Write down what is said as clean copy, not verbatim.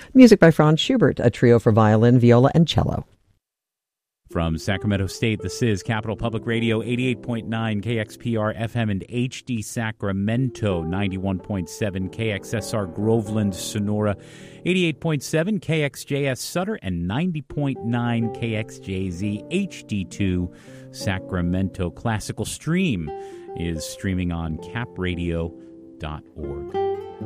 Music by Franz Schubert, a trio for violin, viola, and cello. From Sacramento State, this is Capital Public Radio, 88.9 KXPR FM and HD Sacramento, 91.7 KXSR Groveland, Sonora, 88.7 KXJS Sutter, and 90.9 KXJZ HD2 Sacramento. Classical Stream is streaming on capradio.org.